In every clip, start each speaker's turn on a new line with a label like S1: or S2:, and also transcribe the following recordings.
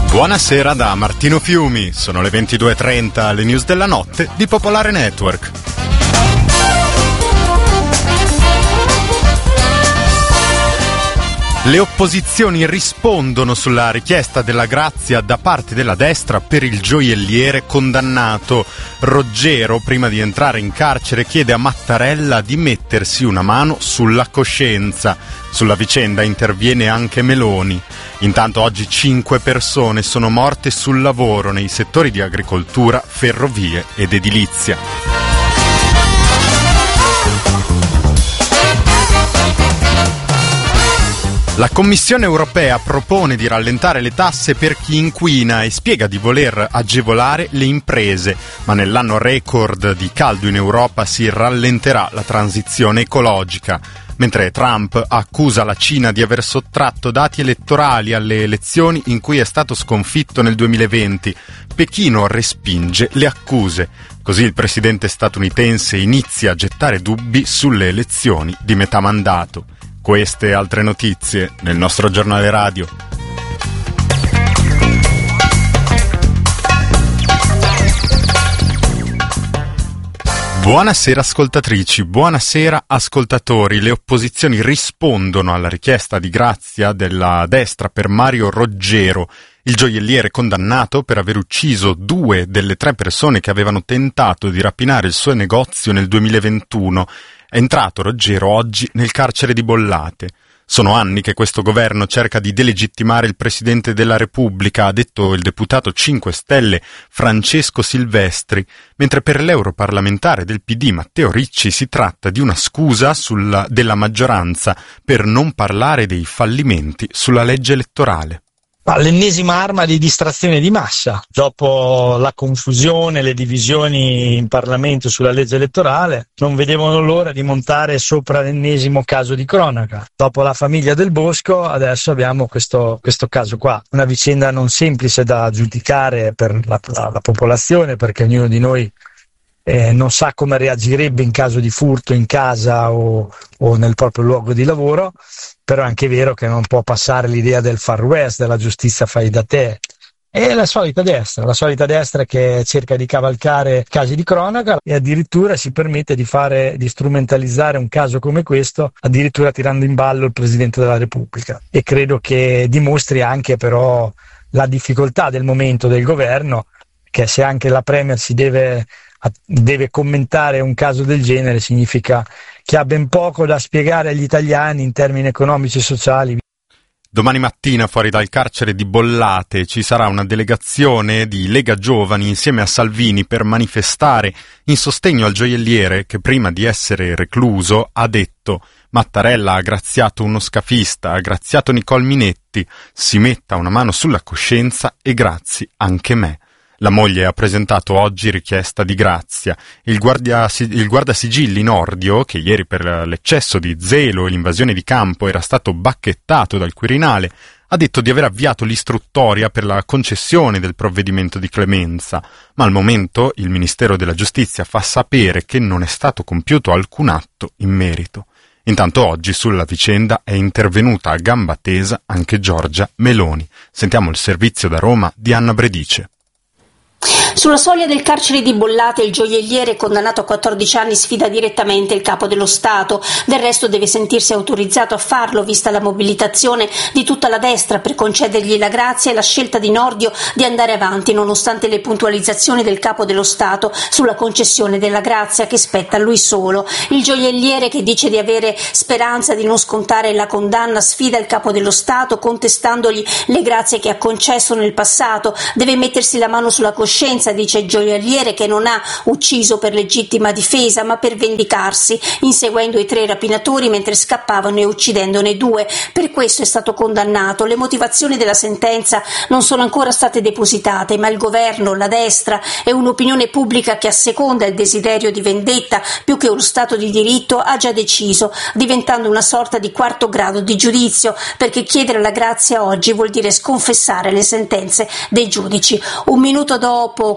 S1: Buonasera da Martino Fiumi, sono le 22:30, le news della notte di Popolare Network. Le opposizioni rispondono sulla richiesta della grazia da parte della destra per il gioielliere condannato. Roggero, prima di entrare in carcere, chiede a Mattarella di mettersi una mano sulla coscienza. Sulla vicenda interviene anche Meloni. Intanto oggi 5 persone sono morte sul lavoro nei settori di agricoltura, ferrovie ed edilizia. La Commissione europea propone di rallentare le tasse per chi inquina e spiega di voler agevolare le imprese, ma nell'anno record di caldo in Europa si rallenterà la transizione ecologica. Mentre Trump accusa la Cina di aver sottratto dati elettorali alle elezioni in cui è stato sconfitto nel 2020, Pechino respinge le accuse. Così il presidente statunitense inizia a gettare dubbi sulle elezioni di metà mandato. Queste e altre notizie nel nostro giornale radio. Buonasera ascoltatrici, buonasera ascoltatori. Le opposizioni rispondono alla richiesta di grazia della destra per Mario Roggero, il gioielliere condannato per aver ucciso 2 delle 3 persone che avevano tentato di rapinare il suo negozio nel 2021. È entrato Roggero oggi nel carcere di Bollate. Sono anni che questo governo cerca di delegittimare il Presidente della Repubblica, ha detto il deputato 5 Stelle Francesco Silvestri, mentre per l'europarlamentare del PD Matteo Ricci si tratta di una scusa della maggioranza per non parlare dei fallimenti sulla legge elettorale.
S2: L'ennesima arma di distrazione di massa, dopo la confusione, le divisioni in Parlamento sulla legge elettorale, non vedevano l'ora di montare sopra l'ennesimo caso di cronaca. Dopo la famiglia Del Bosco, adesso abbiamo questo caso qua, una vicenda non semplice da giudicare per la popolazione, perché ognuno di noi non sa come reagirebbe in caso di furto in casa o nel proprio luogo di lavoro, però è anche vero che non può passare l'idea del Far West, della giustizia fai da te. È la solita destra che cerca di cavalcare casi di cronaca e addirittura si permette di strumentalizzare un caso come questo, addirittura tirando in ballo il Presidente della Repubblica. E credo che dimostri anche però la difficoltà del momento del governo, che se anche la Premier si deve commentare un caso del genere, significa che ha ben poco da spiegare agli italiani in termini economici e sociali.
S1: Domani mattina fuori dal carcere di Bollate ci sarà una delegazione di Lega Giovani insieme a Salvini per manifestare in sostegno al gioielliere che prima di essere recluso ha detto: Mattarella ha graziato uno scafista, ha graziato Nicole Minetti, si metta una mano sulla coscienza e grazi anche me. La moglie ha presentato oggi richiesta di grazia. Il guardasigilli Nordio, che ieri per l'eccesso di zelo e l'invasione di campo era stato bacchettato dal Quirinale, ha detto di aver avviato l'istruttoria per la concessione del provvedimento di clemenza, ma al momento il Ministero della Giustizia fa sapere che non è stato compiuto alcun atto in merito. Intanto oggi sulla vicenda è intervenuta a gamba tesa anche Giorgia Meloni. Sentiamo il servizio da Roma di Anna Bredice.
S3: Sulla soglia del carcere di Bollate il gioielliere condannato a 14 anni sfida direttamente il capo dello Stato. Del resto deve sentirsi autorizzato a farlo, vista la mobilitazione di tutta la destra per concedergli la grazia e la scelta di Nordio di andare avanti nonostante le puntualizzazioni del capo dello Stato sulla concessione della grazia che spetta a lui solo. Il gioielliere, che dice di avere speranza di non scontare la condanna, sfida il capo dello Stato contestandogli le grazie che ha concesso nel passato. Deve mettersi la mano sulla coscienza, dice il gioielliere, che non ha ucciso per legittima difesa ma per vendicarsi, inseguendo i 3 rapinatori mentre scappavano e uccidendone 2. Per questo è stato condannato. Le motivazioni della sentenza non sono ancora state depositate, ma il governo, la destra e un'opinione pubblica che asseconda il desiderio di vendetta più che uno Stato di diritto ha già deciso, diventando una sorta di 4° grado di giudizio, perché chiedere la grazia oggi vuol dire sconfessare le sentenze dei giudici. Un minuto dopo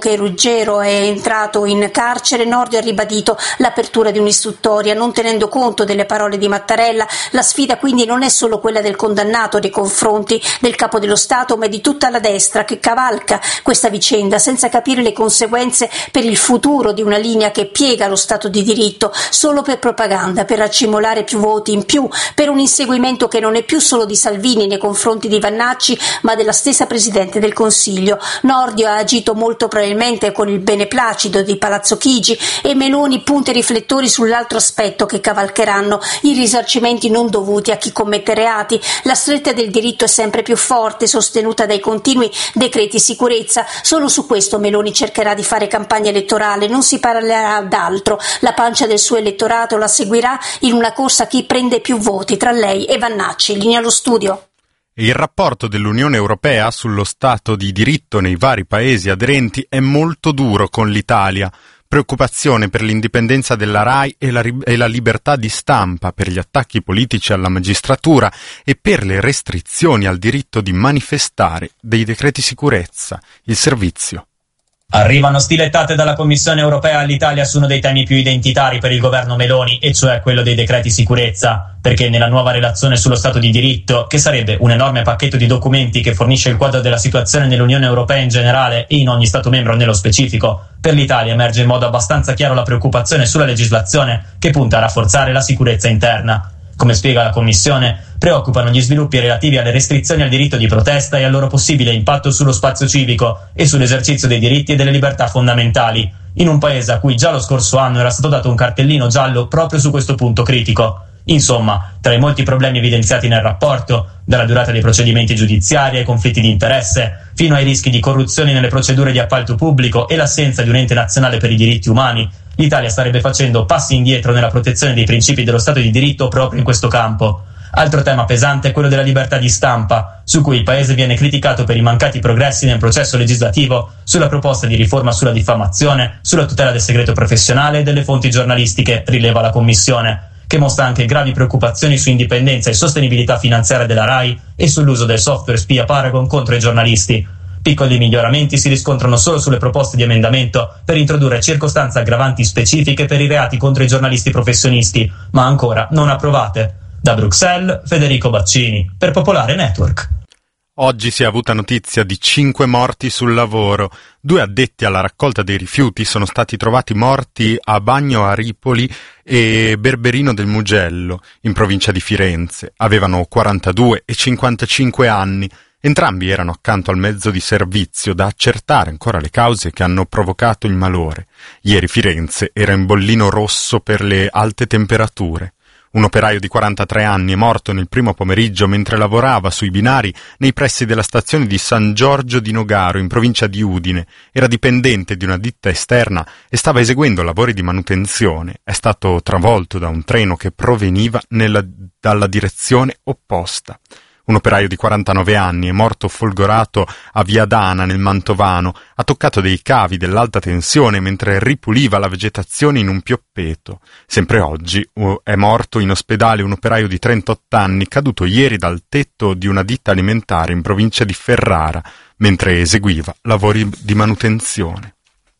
S3: che Ruggero è entrato in carcere, Nordio ha ribadito l'apertura di un'istruttoria, non tenendo conto delle parole di Mattarella. La sfida quindi non è solo quella del condannato nei confronti del Capo dello Stato, ma di tutta la destra che cavalca questa vicenda senza capire le conseguenze per il futuro di una linea che piega lo Stato di diritto solo per propaganda, per accumulare più voti in più, per un inseguimento che non è più solo di Salvini nei confronti di Vannacci, ma della stessa Presidente del Consiglio. Nordio ha agito molto probabilmente con il beneplacito di Palazzo Chigi e Meloni punta i riflettori sull'altro aspetto che cavalcheranno: i risarcimenti non dovuti a chi commette reati. La stretta del diritto è sempre più forte, sostenuta dai continui decreti sicurezza. Solo su questo Meloni cercherà di fare campagna elettorale, non si parlerà d'altro. La pancia del suo elettorato la seguirà in una corsa a chi prende più voti tra lei e Vannacci. Linea allo studio.
S1: Il rapporto dell'Unione Europea sullo Stato di diritto nei vari paesi aderenti è molto duro con l'Italia. Preoccupazione per l'indipendenza della RAI e la libertà di stampa, per gli attacchi politici alla magistratura e per le restrizioni al diritto di manifestare dei decreti sicurezza. Il servizio.
S4: Arrivano stilettate dalla Commissione europea all'Italia su uno dei temi più identitari per il governo Meloni, e cioè quello dei decreti sicurezza, perché nella nuova relazione sullo Stato di diritto, che sarebbe un enorme pacchetto di documenti che fornisce il quadro della situazione nell'Unione Europea in generale e in ogni Stato membro nello specifico, per l'Italia emerge in modo abbastanza chiaro la preoccupazione sulla legislazione che punta a rafforzare la sicurezza interna. Come spiega la Commissione, preoccupano gli sviluppi relativi alle restrizioni al diritto di protesta e al loro possibile impatto sullo spazio civico e sull'esercizio dei diritti e delle libertà fondamentali, in un paese a cui già lo scorso anno era stato dato un cartellino giallo proprio su questo punto critico. Insomma, tra i molti problemi evidenziati nel rapporto, dalla durata dei procedimenti giudiziari ai conflitti di interesse, fino ai rischi di corruzione nelle procedure di appalto pubblico e l'assenza di un ente nazionale per i diritti umani, l'Italia starebbe facendo passi indietro nella protezione dei principi dello Stato di diritto proprio in questo campo. Altro tema pesante è quello della libertà di stampa, su cui il Paese viene criticato per i mancati progressi nel processo legislativo sulla proposta di riforma sulla diffamazione, sulla tutela del segreto professionale e delle fonti giornalistiche, rileva la Commissione, che mostra anche gravi preoccupazioni su indipendenza e sostenibilità finanziaria della RAI e sull'uso del software spia Paragon contro i giornalisti. Piccoli miglioramenti si riscontrano solo sulle proposte di emendamento per introdurre circostanze aggravanti specifiche per i reati contro i giornalisti professionisti, ma ancora non approvate. Da Bruxelles, Federico Baccini, per Popolare Network.
S1: Oggi si è avuta notizia di 5 morti sul lavoro. 2 addetti alla raccolta dei rifiuti sono stati trovati morti a Bagno a Ripoli e Berberino del Mugello, in provincia di Firenze. Avevano 42 e 55 anni. Entrambi erano accanto al mezzo di servizio, da accertare ancora le cause che hanno provocato il malore. Ieri Firenze era in bollino rosso per le alte temperature. Un operaio di 43 anni è morto nel primo pomeriggio mentre lavorava sui binari nei pressi della stazione di San Giorgio di Nogaro, in provincia di Udine. Era dipendente di una ditta esterna e stava eseguendo lavori di manutenzione. È stato travolto da un treno che proveniva dalla direzione opposta. Un operaio di 49 anni è morto folgorato a Via Dana, nel Mantovano. Ha toccato dei cavi dell'alta tensione mentre ripuliva la vegetazione in un pioppeto. Sempre oggi è morto in ospedale un operaio di 38 anni caduto ieri dal tetto di una ditta alimentare in provincia di Ferrara mentre eseguiva lavori di manutenzione.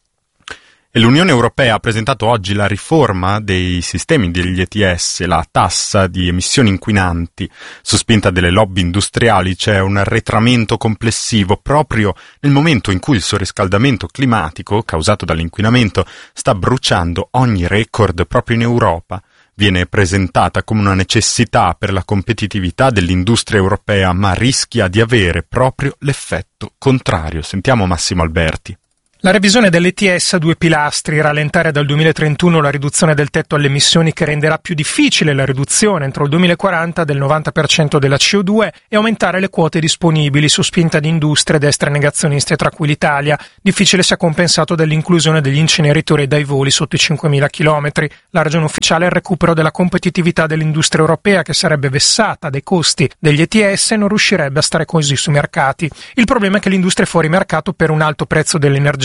S1: E l'Unione Europea ha presentato oggi la riforma dei sistemi degli ETS, la tassa di emissioni inquinanti. Su spinta delle lobby industriali c'è un arretramento complessivo proprio nel momento in cui il surriscaldamento climatico, causato dall'inquinamento, sta bruciando ogni record proprio in Europa. Viene presentata come una necessità per la competitività dell'industria europea, ma rischia di avere proprio l'effetto contrario. Sentiamo Massimo Alberti.
S5: La revisione dell'ETS ha 2 pilastri: rallentare dal 2031 la riduzione del tetto alle emissioni, che renderà più difficile la riduzione entro il 2040 del 90% della CO2, e aumentare le quote disponibili su spinta di industrie, destre negazionisti, tra cui l'Italia. Difficile sia compensato dall'inclusione degli inceneritori dai voli sotto i 5.000 km. La ragione ufficiale è il recupero della competitività dell'industria europea, che sarebbe vessata dai costi degli ETS e non riuscirebbe a stare così sui mercati. Il problema è che l'industria è fuori mercato per un alto prezzo dell'energia,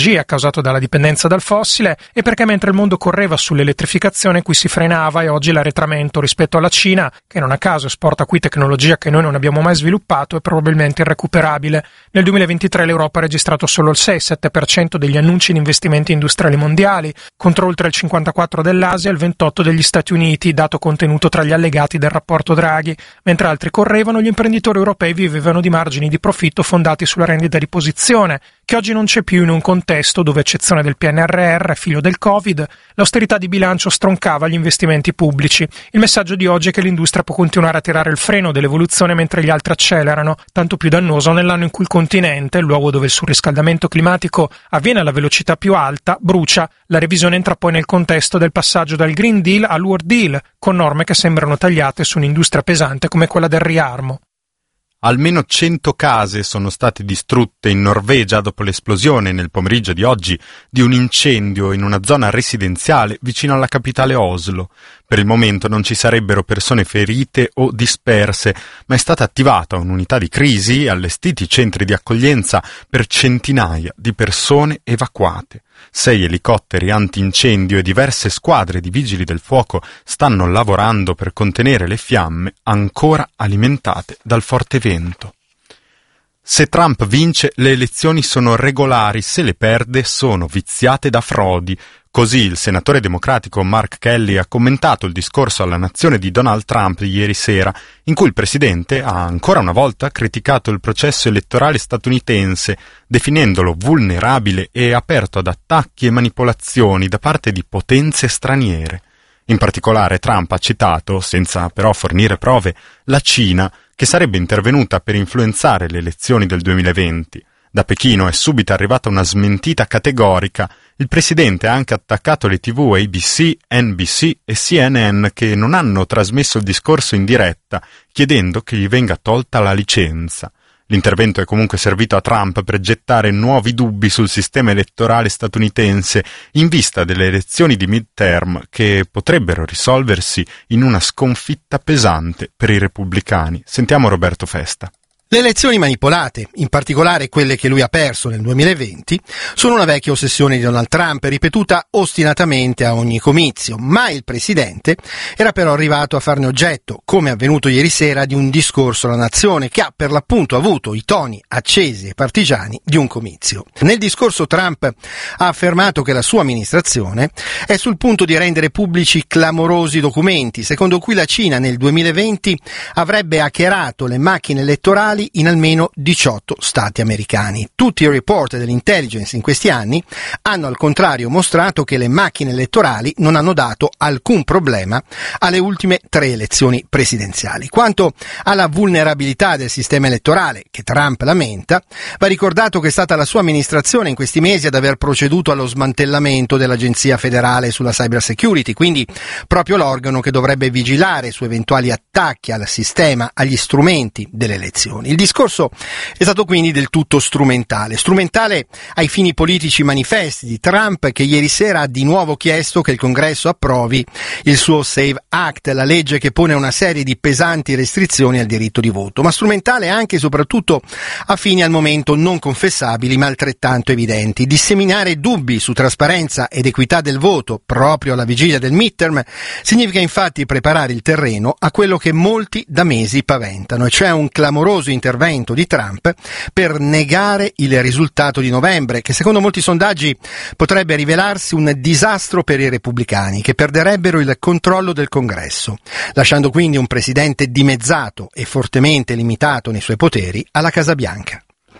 S5: energia causato dalla dipendenza dal fossile e perché mentre il mondo correva sull'elettrificazione qui si frenava e oggi l'arretramento rispetto alla Cina, che non a caso esporta qui tecnologia che noi non abbiamo mai sviluppato, è probabilmente irrecuperabile. Nel 2023 l'Europa ha registrato solo il 6-7% degli annunci di investimenti industriali mondiali, contro oltre il 54% dell'Asia e il 28% degli Stati Uniti, dato contenuto tra gli allegati del rapporto Draghi. Mentre altri correvano, gli imprenditori europei vivevano di margini di profitto fondati sulla rendita di posizione, che oggi non c'è più in un contesto dove, a eccezione del PNRR, figlio del Covid, l'austerità di bilancio stroncava gli investimenti pubblici. Il messaggio di oggi è che l'industria può continuare a tirare il freno dell'evoluzione mentre gli altri accelerano, tanto più dannoso nell'anno in cui il continente, il luogo dove il surriscaldamento climatico avviene alla velocità più alta, brucia. La revisione entra poi nel contesto del passaggio dal Green Deal al World Deal, con norme che sembrano tagliate su un'industria pesante come quella del riarmo.
S1: Almeno 100 case sono state distrutte in Norvegia dopo l'esplosione nel pomeriggio di oggi di un incendio in una zona residenziale vicino alla capitale Oslo. Per il momento non ci sarebbero persone ferite o disperse, ma è stata attivata un'unità di crisi e allestiti centri di accoglienza per centinaia di persone evacuate. 6 elicotteri antincendio e diverse squadre di vigili del fuoco stanno lavorando per contenere le fiamme ancora alimentate dal forte vento. Se Trump vince, le elezioni sono regolari, se le perde sono viziate da frodi. Così il senatore democratico Mark Kelly ha commentato il discorso alla nazione di Donald Trump ieri sera, in cui il presidente ha ancora una volta criticato il processo elettorale statunitense, definendolo vulnerabile e aperto ad attacchi e manipolazioni da parte di potenze straniere. In particolare Trump ha citato, senza però fornire prove, la Cina, che sarebbe intervenuta per influenzare le elezioni del 2020. Da Pechino è subito arrivata una smentita categorica. Il presidente ha anche attaccato le TV ABC, NBC e CNN che non hanno trasmesso il discorso in diretta, chiedendo che gli venga tolta la licenza. L'intervento è comunque servito a Trump per gettare nuovi dubbi sul sistema elettorale statunitense in vista delle elezioni di midterm che potrebbero risolversi in una sconfitta pesante per i repubblicani. Sentiamo Roberto Festa.
S6: Le elezioni manipolate, in particolare quelle che lui ha perso nel 2020, sono una vecchia ossessione di Donald Trump, ripetuta ostinatamente a ogni comizio, ma il presidente era però arrivato a farne oggetto, come è avvenuto ieri sera, di un discorso alla nazione che ha per l'appunto avuto i toni accesi e partigiani di un comizio. Nel discorso Trump ha affermato che la sua amministrazione è sul punto di rendere pubblici clamorosi documenti, secondo cui la Cina nel 2020 avrebbe hackerato le macchine elettorali in almeno 18 stati americani. Tutti i report dell'intelligence in questi anni hanno al contrario mostrato che le macchine elettorali non hanno dato alcun problema alle ultime 3 elezioni presidenziali. Quanto alla vulnerabilità del sistema elettorale, che Trump lamenta, va ricordato che è stata la sua amministrazione in questi mesi ad aver proceduto allo smantellamento dell'Agenzia federale sulla cyber security, quindi proprio l'organo che dovrebbe vigilare su eventuali attacchi al sistema, agli strumenti delle elezioni. Il discorso è stato quindi del tutto strumentale ai fini politici manifesti di Trump, che ieri sera ha di nuovo chiesto che il Congresso approvi il suo Save Act, la legge che pone una serie di pesanti restrizioni al diritto di voto, ma strumentale anche e soprattutto a fini al momento non confessabili ma altrettanto evidenti. Disseminare dubbi su trasparenza ed equità del voto proprio alla vigilia del midterm significa infatti preparare il terreno a quello che molti da mesi paventano, e cioè un clamoroso intervento di Trump per negare il risultato di novembre, che secondo molti sondaggi potrebbe rivelarsi un disastro per i repubblicani, che perderebbero il controllo del Congresso, lasciando quindi un presidente dimezzato e fortemente limitato nei suoi poteri alla Casa Bianca.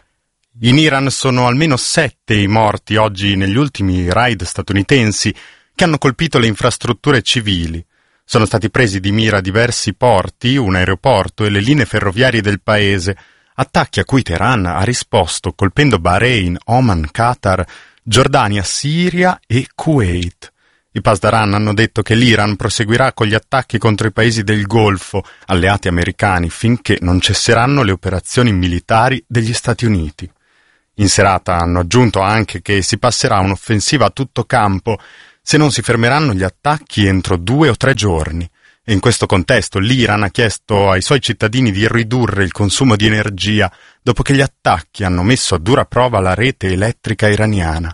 S1: In Iran sono almeno 7 i morti oggi negli ultimi raid statunitensi che hanno colpito le infrastrutture civili. Sono stati presi di mira diversi porti, un aeroporto e le linee ferroviarie del paese, attacchi a cui Teheran ha risposto colpendo Bahrain, Oman, Qatar, Giordania, Siria e Kuwait. I Pasdaran hanno detto che l'Iran proseguirà con gli attacchi contro i paesi del Golfo, alleati americani, finché non cesseranno le operazioni militari degli Stati Uniti. In serata hanno aggiunto anche che si passerà a un'offensiva a tutto campo se non si fermeranno gli attacchi entro 2 o 3 giorni. E in questo contesto l'Iran ha chiesto ai suoi cittadini di ridurre il consumo di energia dopo che gli attacchi hanno messo a dura prova la rete elettrica iraniana.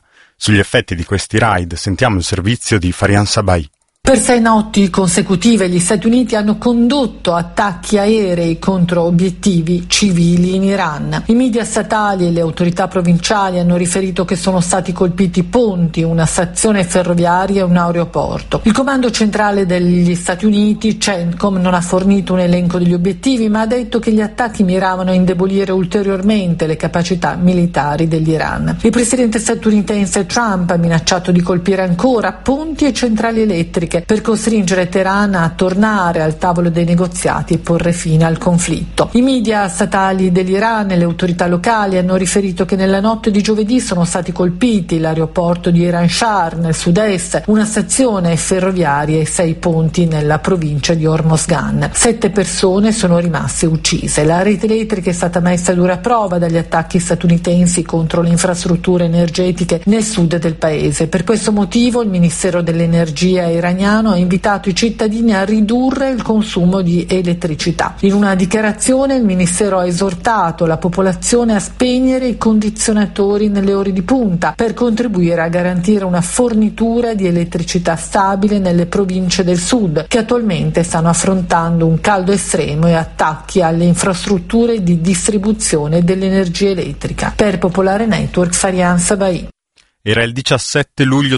S1: Sugli effetti di questi raid sentiamo il servizio di Farian Sabai.
S7: Per 6 notti consecutive gli Stati Uniti hanno condotto attacchi aerei contro obiettivi civili in Iran. I media statali e le autorità provinciali hanno riferito che sono stati colpiti ponti, una stazione ferroviaria e un aeroporto. Il comando centrale degli Stati Uniti, CENTCOM, non ha fornito un elenco degli obiettivi, ma ha detto che gli attacchi miravano a indebolire ulteriormente le capacità militari dell'Iran. Il presidente statunitense Trump ha minacciato di colpire ancora ponti e centrali elettriche per costringere Teheran a tornare al tavolo dei negoziati e porre fine al conflitto. I media statali dell'Iran e le autorità locali hanno riferito che nella notte di giovedì sono stati colpiti l'aeroporto di Iran Shah nel sud-est, una stazione ferroviaria e 6 ponti nella provincia di Hormozgan. 7 persone sono rimaste uccise. La rete elettrica è stata messa a dura prova dagli attacchi statunitensi contro le infrastrutture energetiche nel sud del paese. Per questo motivo il Ministero dell'Energia iraniano ha invitato i cittadini a ridurre il consumo di elettricità. In una dichiarazione il Ministero ha esortato la popolazione a spegnere i condizionatori nelle ore di punta per contribuire a garantire una fornitura di elettricità stabile nelle province del sud, che attualmente stanno affrontando un caldo estremo e attacchi alle infrastrutture di distribuzione dell'energia elettrica. Per Popolare Network, Farian Sabai.
S1: Era il 17 luglio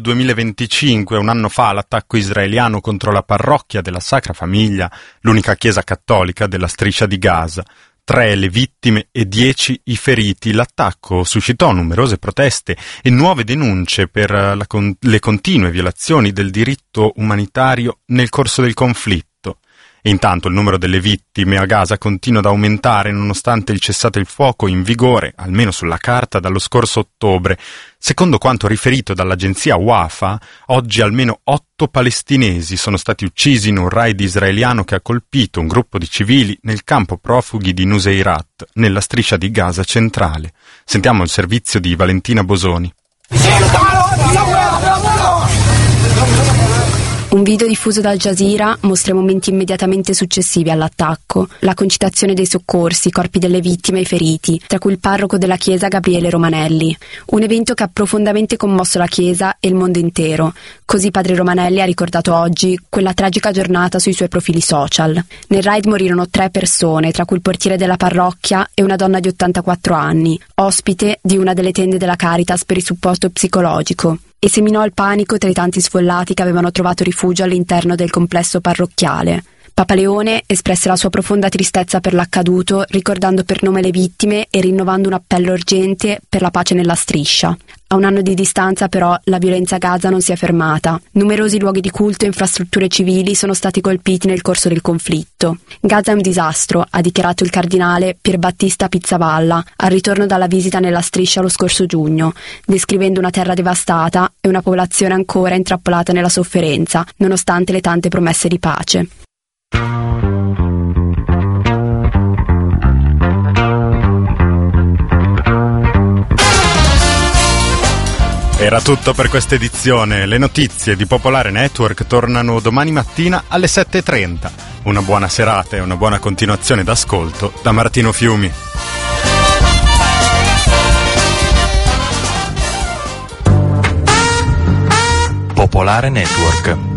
S1: 2025, un anno fa, l'attacco israeliano contro la parrocchia della Sacra Famiglia, l'unica chiesa cattolica della striscia di Gaza. 3 le vittime e 10 i feriti. L'attacco suscitò numerose proteste e nuove denunce per le continue violazioni del diritto umanitario nel corso del conflitto. Intanto il numero delle vittime a Gaza continua ad aumentare nonostante il cessate il fuoco in vigore, almeno sulla carta, dallo scorso ottobre. Secondo quanto riferito dall'agenzia Wafa, oggi almeno 8 palestinesi sono stati uccisi in un raid israeliano che ha colpito un gruppo di civili nel campo profughi di Nuseirat, nella striscia di Gaza centrale. Sentiamo il servizio di Valentina Bosoni.
S8: Un video diffuso da Al Jazeera mostra i momenti immediatamente successivi all'attacco, la concitazione dei soccorsi, i corpi delle vittime e i feriti, tra cui il parroco della chiesa Gabriele Romanelli. Un evento che ha profondamente commosso la chiesa e il mondo intero. Così padre Romanelli ha ricordato oggi quella tragica giornata sui suoi profili social. Nel raid morirono 3 persone, tra cui il portiere della parrocchia e una donna di 84 anni, ospite di una delle tende della Caritas per il supporto psicologico. E seminò il panico tra i tanti sfollati che avevano trovato rifugio all'interno del complesso parrocchiale. Papa Leone espresse la sua profonda tristezza per l'accaduto, ricordando per nome le vittime e rinnovando un appello urgente per la pace nella striscia. A un anno di distanza, però, la violenza a Gaza non si è fermata. Numerosi luoghi di culto e infrastrutture civili sono stati colpiti nel corso del conflitto. Gaza è un disastro, ha dichiarato il cardinale Pierbattista Pizzavalla al ritorno dalla visita nella striscia lo scorso giugno, descrivendo una terra devastata e una popolazione ancora intrappolata nella sofferenza, nonostante le tante promesse di pace.
S1: Era tutto per questa edizione. Le notizie di Popolare Network tornano domani mattina alle 7:30. Una buona serata e una buona continuazione d'ascolto da Martino Fiumi.
S9: Popolare Network.